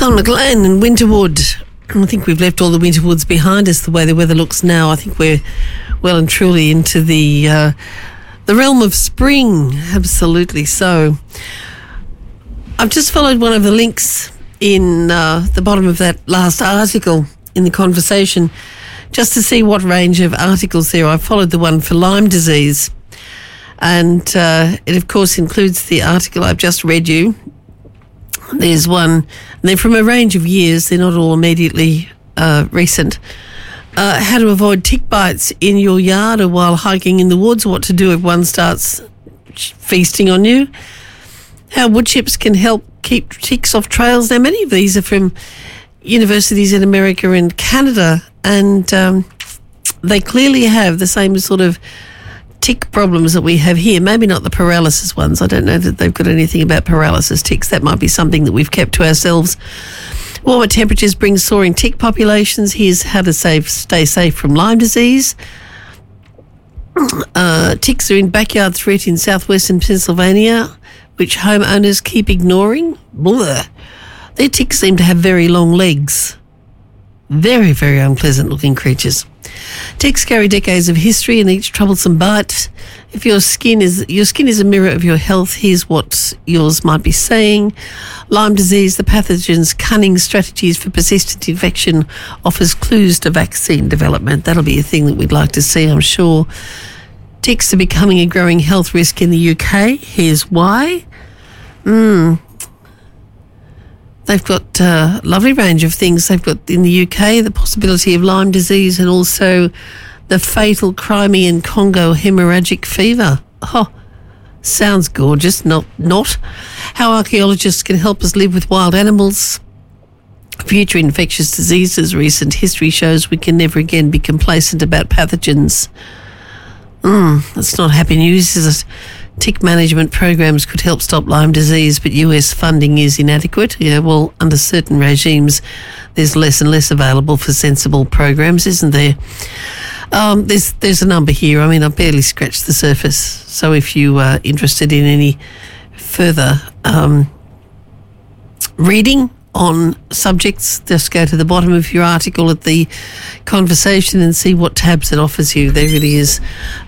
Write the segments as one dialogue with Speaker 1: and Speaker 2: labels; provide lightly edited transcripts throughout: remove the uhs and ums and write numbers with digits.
Speaker 1: Don McLean and Winterwood. I think we've left all the Winterwoods behind us the way the weather looks now. I think we're well and truly into the realm of spring. Absolutely so. I've just followed one of the links in the bottom of that last article in the conversation just to see what range of articles there. I followed the one for Lyme disease, and it of course includes the article I've just read you. There's one, and they're from a range of years. They're not all immediately recent. How to avoid tick bites in your yard or while hiking in the woods. What to do if one starts feasting on you. How wood chips can help keep ticks off trails. Now, many of these are from universities in America and Canada, and they clearly have the same sort of tick problems that we have here. Maybe not the paralysis ones. I don't know that they've got anything about paralysis ticks. That might be something that we've kept to ourselves. Warmer temperatures bring soaring tick populations. Here's how to stay safe from Lyme disease. Ticks are in backyard threat in southwestern Pennsylvania, which homeowners keep ignoring. Blah. Their ticks seem to have very long legs. Very, very unpleasant looking creatures. Ticks carry decades of history and each troublesome bite. If your skin is a mirror of your health, here's what yours might be saying. Lyme disease, the pathogen's cunning strategies for persistent infection, offers clues to vaccine development. That'll be a thing that we'd like to see, I'm sure. Ticks are becoming a growing health risk in the UK. Here's why. They've got a lovely range of things. They've got in the UK the possibility of Lyme disease and also the fatal Crimean Congo hemorrhagic fever. Oh, sounds gorgeous, not. How archaeologists can help us live with wild animals. Future infectious diseases. Recent history shows we can never again be complacent about pathogens. That's not happy news, is it? Tick management programs could help stop Lyme disease, but US funding is inadequate. Yeah, well, under certain regimes, there's less and less available for sensible programs, isn't there? There's a number here. I mean, I've barely scratched the surface. So if you are interested in any further reading on subjects, just go to the bottom of your article at the conversation and see what tabs it offers you. There really is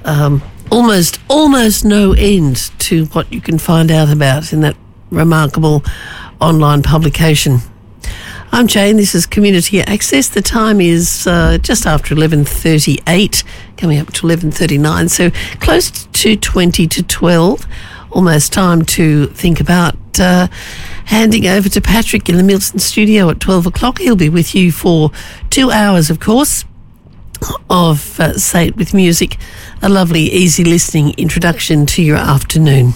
Speaker 1: almost no end to what you can find out about in that remarkable online publication. I'm Jane. This is Community Access. The time is just after 11:38, coming up to 11:39, so close to 20 to 12. Almost time to think about handing over to Patrick in the Milton studio at 12 o'clock. He'll be with you for 2 hours, of course, of Say It With Music, a lovely, easy listening introduction to your afternoon.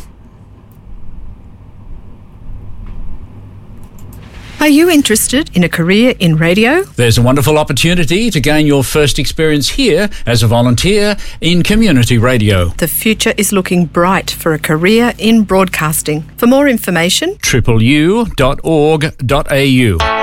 Speaker 2: Are you interested in a career in radio?
Speaker 3: There's a wonderful opportunity to gain your first experience here as a volunteer in community radio.
Speaker 2: The future is looking bright for a career in broadcasting. For more information,
Speaker 3: www.u.org.au